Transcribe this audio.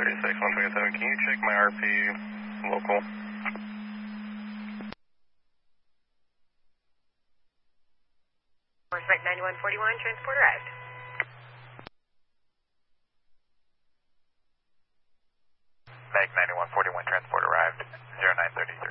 127, can you check my RP local? Flight 9141, transport arrived. Meg 9141, transport arrived, 0933.